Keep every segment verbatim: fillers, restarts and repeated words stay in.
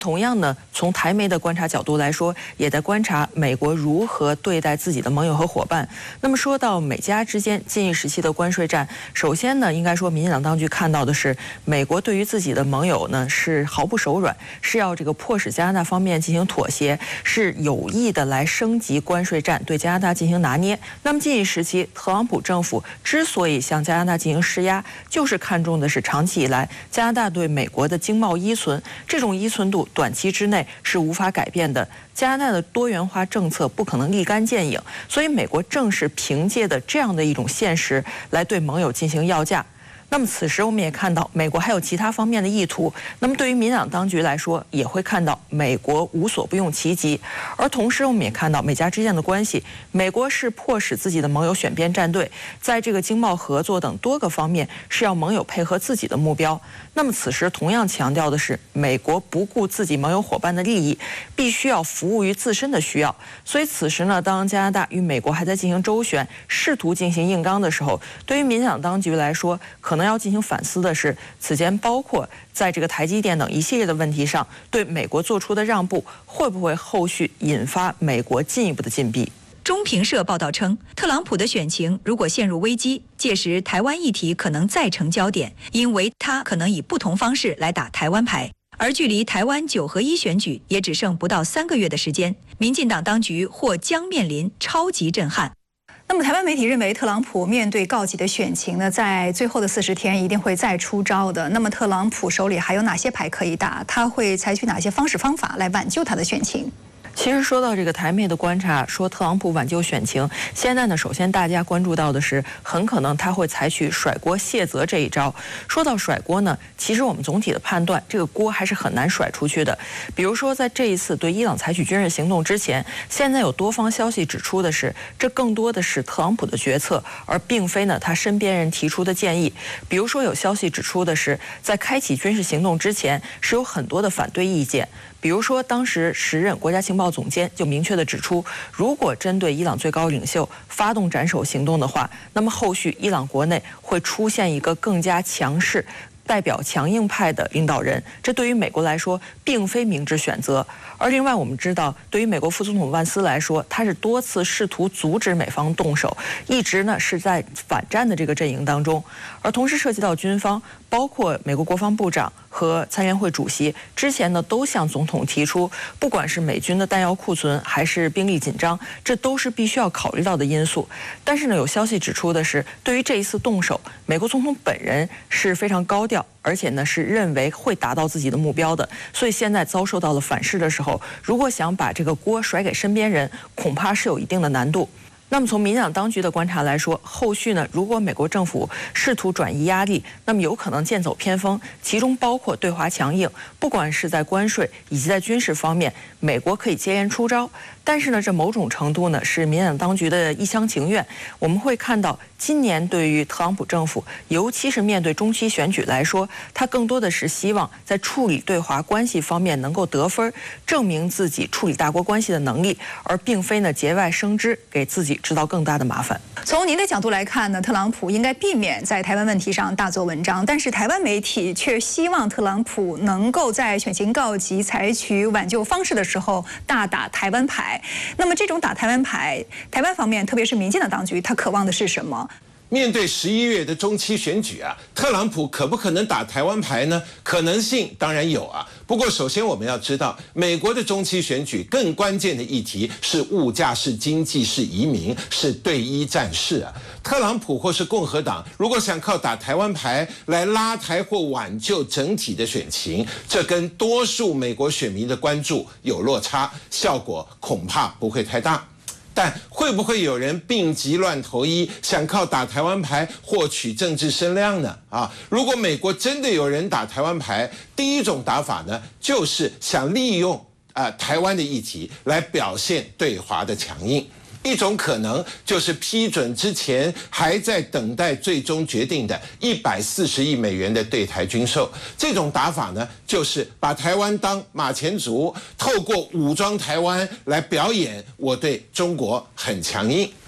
同样呢，从台媒的观察角度来说，也在观察美国如何对待自己的盟友和伙伴。那么说到美加之间近一时期的关税战，首先呢，应该说民进党当局看到的是，美国对于自己的盟友呢是毫不手软，是要这个迫使加拿大方面进行妥协，是有意的来升级关税战，对加拿大进行拿捏。那么近一时期，特朗普政府之所以向加拿大进行施压，就是看重的是长期以来加拿大对美国的经贸依存，这种依存度短期之内是无法改变的。加拿大的多元化政策不可能立竿见影，所以美国正是凭借的这样的一种现实来对盟友进行要价。那么此时我们也看到，美国还有其他方面的意图。那么对于民进党当局来说，也会看到美国无所不用其极。而同时我们也看到美加之间的关系，美国是迫使自己的盟友选边站队，在这个经贸合作等多个方面是要盟友配合自己的目标。那么此时同样强调的是，美国不顾自己盟友伙伴的利益，必须要服务于自身的需要。所以此时呢，当加拿大与美国还在进行周旋，试图进行硬刚的时候，对于民进党当局来说，可能要进行反思的是，此前包括在这个台积电等一系列的问题上，对美国做出的让步，会不会后续引发美国进一步的禁闭？ 中评社报道称，特朗普的选情如果陷入危机，届时台湾议题可能再成焦点，因为他可能以不同方式来打台湾牌。而距离台湾九合一选举也只剩不到三个月的时间，民进党当局或将面临超级震撼。 那么台湾媒体认为，特朗普面对告急的选情呢，在最后的四十天一定会再出招的。那么特朗普手里还有哪些牌可以打？他会采取哪些方式方法来挽救他的选情？ 其实说到这个台媒的观察，说特朗普挽救选情，现在呢，首先大家关注到的是，很可能他会采取甩锅卸责这一招。说到甩锅呢，其实我们总体的判断，这个锅还是很难甩出去的。比如说，在这一次对伊朗采取军事行动之前，现在有多方消息指出的是，这更多的是特朗普的决策，而并非呢他身边人提出的建议。比如说，有消息指出的是，在开启军事行动之前，是有很多的反对意见。比如说，当时时任国家情报总监就明确地指出，如果针对伊朗最高领袖发动斩首行动的话，那么后续伊朗国内会出现一个更加强势、代表强硬派的领导人，这对于美国来说并非明智选择。而另外我们知道，对于美国副总统万斯来说，他是多次试图阻止美方动手，一直呢是在反战的这个阵营当中。而同时涉及到军方，包括美国国防部长和参联会主席之前呢都向总统提出，不管是美军的弹药库存还是兵力紧张，这都是必须要考虑到的因素。但是呢，有消息指出的是，对于这一次动手，美国总统本人是非常高调，而且呢是认为会达到自己的目标的。所以现在遭受到了反噬的时候，如果想把这个锅甩给身边人，恐怕是有一定的难度。那么从民进党当局的观察来说，后续呢，如果美国政府试图转移压力，那么有可能剑走偏锋，其中包括对华强硬，不管是在关税以及在军事方面，美国可以接连出招。但是呢，这某种程度呢是民进党当局的一厢情愿。我们会看到，今年对于特朗普政府，尤其是面对中期选举来说，他更多的是希望在处理对华关系方面能够得分，证明自己处理大国关系的能力，而并非呢节外生枝，给自己制造更大的麻烦。 从您的角度来看呢，特朗普应该避免在台湾问题上大做文章，但是台湾媒体却希望特朗普能够在选情告急、采取挽救方式的时候大打台湾牌。那么这种打台湾牌，台湾方面特别是民进党当局，他渴望的是什么？ 面对十一月的中期选举啊，特朗普可不可能打台湾牌呢？可能性当然有啊。不过首先我们要知道，美国的中期选举更关键的议题是物价、是经济、是移民、是对伊战事啊。特朗普或是共和党如果想靠打台湾牌来拉抬或挽救整体的选情，这跟多数美国选民的关注有落差，效果恐怕不会太大。但会不会有人病急乱投医，想靠打台湾牌获取政治声量呢？啊，如果美国真的有人打台湾牌，第一种打法呢，就是想利用啊、呃、台湾的议题来表现对华的强硬。一种可能就是批准之前还在等待最终决定的一百四十亿美元的对台军售。这种打法呢，就是把台湾当马前卒，透过武装台湾来表演我对中国很强硬。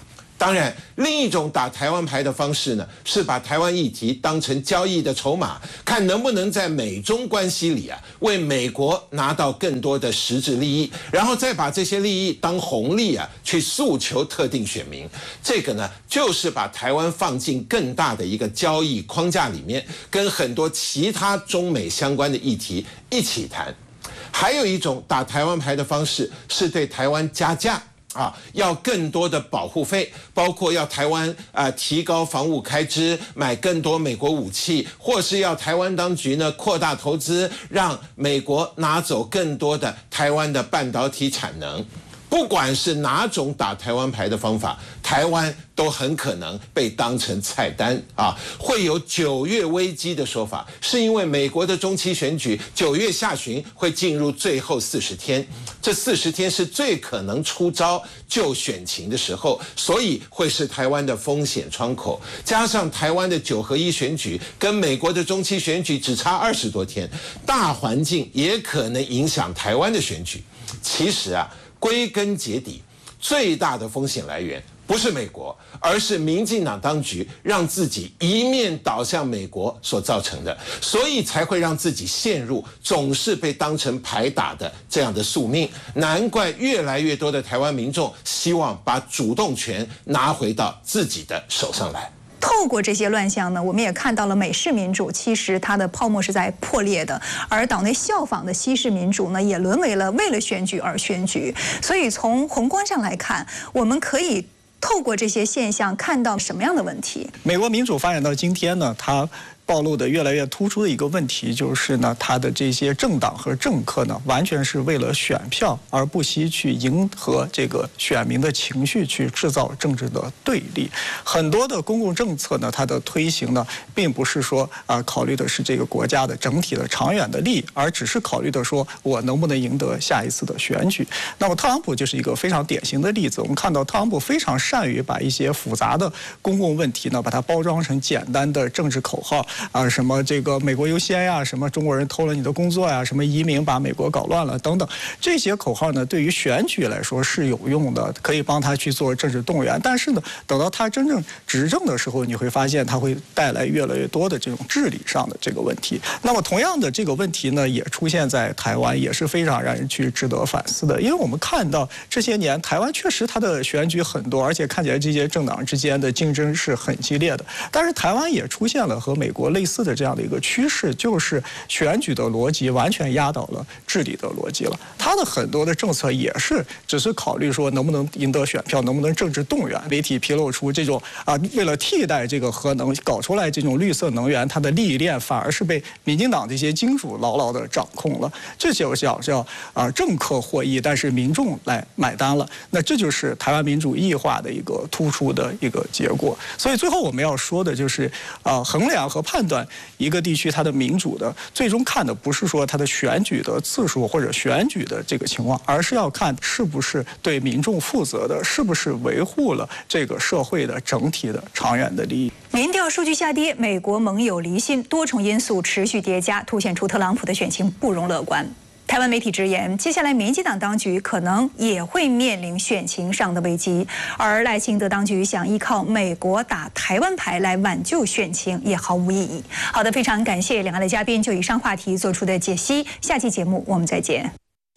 当然，另一种打台湾牌的方式呢，是把台湾议题当成交易的筹码，看能不能在美中关系里啊，为美国拿到更多的实质利益，然后再把这些利益当红利啊，去诉求特定选民。这个呢，就是把台湾放进更大的一个交易框架里面，跟很多其他中美相关的议题一起谈。还有一种打台湾牌的方式，是对台湾加价。啊，要更多的保护费，包括要台湾啊、呃、提高防务开支，买更多美国武器，或是要台湾当局呢扩大投资，让美国拿走更多的台湾的半导体产能。不管是哪种打台湾牌的方法，台湾都很可能被当成菜单啊！会有九月危机的说法，是因为美国的中期选举九月下旬会进入最后四十天，这四十天是最可能出招救选情的时候，所以会是台湾的风险窗口。加上台湾的九合一选举跟美国的中期选举只差二十多天，大环境也可能影响台湾的选举。其实啊。归根结底，最大的风险来源不是美国，而是民进党当局让自己一面倒向美国所造成的，所以才会让自己陷入总是被当成牌打的这样的宿命。难怪越来越多的台湾民众希望把主动权拿回到自己的手上来。 透过这些乱象呢，我们也看到了美式民主其实它的泡沫是在破裂的，而岛内效仿的西式民主呢，也沦为了为了选举而选举。所以从宏观上来看，我们可以透过这些现象看到什么样的问题？ 美国民主发展到今天呢，它暴露的越来越突出的一个问题就是呢，它的这些政党和政客呢，完全是为了选票，而不惜去迎合这个选民的情绪，去制造政治的对立。很多的公共政策呢，它的推行呢，并不是说啊、呃、考虑的是这个国家的整体的长远的利益，而只是考虑的说我能不能赢得下一次的选举。那么特朗普就是一个非常典型的例子。我们看到特朗普非常善于把一些复杂的公共问题呢，把它包装成简单的政治口号。啊，什么这个美国优先呀，什么中国人偷了你的工作呀，什么移民把美国搞乱了等等，这些口号呢，对于选举来说是有用的，可以帮他去做政治动员。但是呢，等到他真正执政的时候，你会发现他会带来越来越多的这种治理上的这个问题。那么同样的这个问题呢，也出现在台湾，也是非常让人去值得反思的。因为我们看到这些年台湾确实它的选举很多，而且看起来这些政党之间的竞争是很激烈的。但是台湾也出现了和美国类似的这样的一个趋势，就是选举的逻辑完全压倒了治理的逻辑了。它的很多的政策也是只是考虑说能不能赢得选票，能不能政治动员。媒体披露出这种啊，为了替代这个核能，搞出来这种绿色能源，它的利益链反而是被民进党这些金主牢牢的掌控了。这就叫叫啊政客获益，但是民众来买单了。那这就是台湾民主异化的一个突出的一个结果。所以最后我们要说的就是啊，衡量和判断一个地区它的民主的，最终看的不是说它的选举的次数或者选举的这个情况，而是要看是不是对民众负责的，是不是维护了这个社会的整体的长远的利益。 民调数据下跌，美国盟友离心，多重因素持续叠加，凸显出特朗普的选情不容乐观。台湾媒体直言，接下来民进党当局可能也会面临选情上的危机，而赖清德当局想依靠美国打台湾牌来挽救选情也毫无意义。好的，非常感谢两岸的嘉宾就以上话题做出的解析，下期节目我们再见。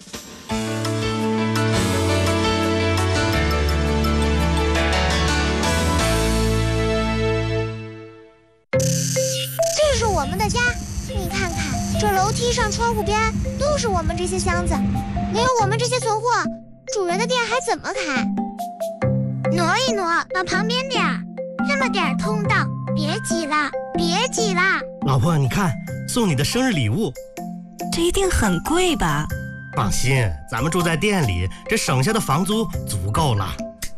这是我们的家，你看看。这楼梯上、窗户边都是我们这些箱子，没有我们这些存货，主人的店还怎么开？挪一挪，往旁边点儿，这么点儿通道，别挤了，别挤了。 老婆，你看，送你的生日礼物， 这一定很贵吧？ 放心，咱们住在店里，这省下的房租足够了。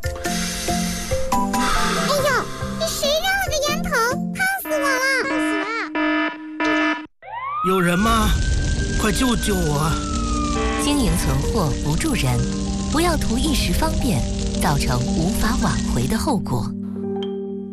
哎呦，这谁让了个烟头？烫死我了！烫死了！ 有人吗？快救救我！ 经营存货不助人，不要图一时方便，造成无法挽回的后果。